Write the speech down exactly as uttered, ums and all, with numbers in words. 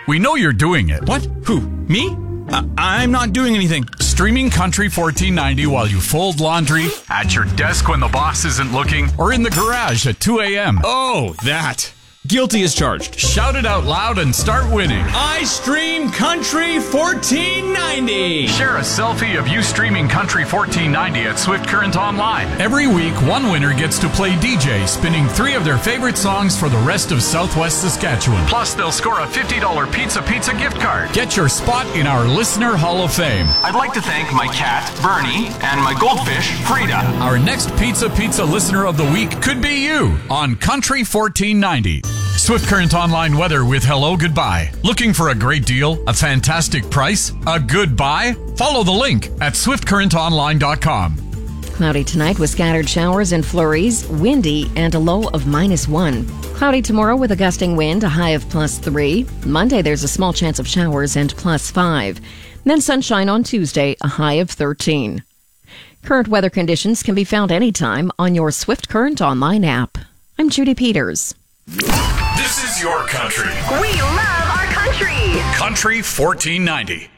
We know you're doing it. What? Who? Me? Uh, I'm not doing anything. Streaming Country fourteen ninety while you fold laundry, at your desk when the boss isn't looking, or in the garage at two a.m. Oh, that. Guilty as charged. Shout it out loud and start winning. I stream Country fourteen ninety. Share a selfie of you streaming Country fourteen ninety at Swift Current Online. Every week, one winner gets to play D J, spinning three of their favorite songs for the rest of Southwest Saskatchewan. Plus, they'll score a fifty dollars Pizza Pizza gift card. Get your spot in our Listener Hall of Fame. I'd like to thank my cat, Bernie, and my goldfish, Frida. Our next Pizza Pizza Listener of the Week could be you on Country fourteen ninety. Swift Current Online weather with Hello Goodbye. Looking for a great deal? A fantastic price? A good buy? Follow the link at swift current online dot com. Cloudy tonight with scattered showers and flurries, windy, and a low of minus one. Cloudy tomorrow with a gusting wind, a high of plus three. Monday, there's a small chance of showers and plus five. Then sunshine on Tuesday, a high of thirteen. Current weather conditions can be found anytime on your Swift Current Online app. I'm Judy Peters. This is your country. We love our country. Country fourteen ninety.